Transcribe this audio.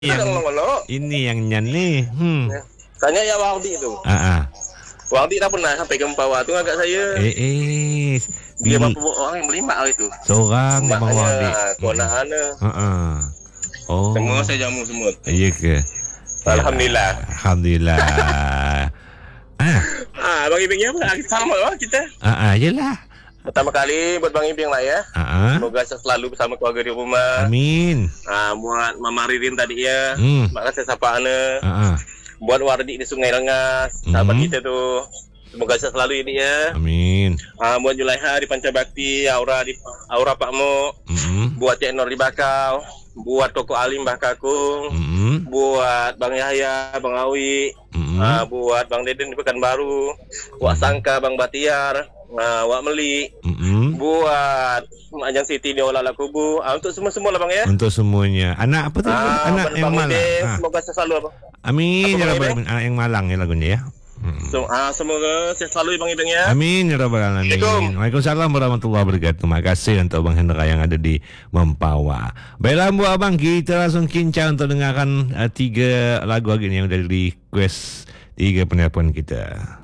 yang Ngolok. ini yang nyan nih. Tanya ya Wardi tu. Wardi dah pernah sampai ke Mempawah tu agak saya. Dia berapa orang yang berlima hari tu. Seorang Abang Wardi. Konahana. Oh. Semua saya jamu semua. Iya ke? Alhamdulillah. Alhamdulillah. Bang Iping apa? Sama lah kita. Yelah. Pertama kali buat Bang Iping lah ya. Semoga selalu bersama keluarga di rumah. Amin. Buat Mama Ririn tadi ya. Mak kasih sapa ana. Buat Wardi di Sungai Rengas, sahabat kita tu. Semoga selalu ini ya. Amin. Buat Julaiha di Pancabakti, Aura Pak Mo. Buat Cik Nur di Bakau. Buat Koko Alim Mbah Kakung. Buat Bang Yahya, Bang Awi. Buat Bang Deden di Pekanbaru. Wak Sangka, Bang Batiar. Wak Meli. Buat Ajang Siti di Olala Kubu. Untuk semua lah Bang ya. Untuk semuanya. Anak apa tu? Anak yang Malang. Semoga selalu Bang. Amin ya Rabbal Alamin. Anak yang Malang ya lagunya ya. Semoga sehat selalu Bang Iping ya. Amin ya Rabbal Alamin. Waalaikumsalam warahmatullahi wabarakatuh. Terima kasih untuk Bang Hendra yang ada di Mempawah. Baiklah buat abang, kita langsung kincang untuk dengarkan 3 lagu lagi yang dari request 3 penelpon kita.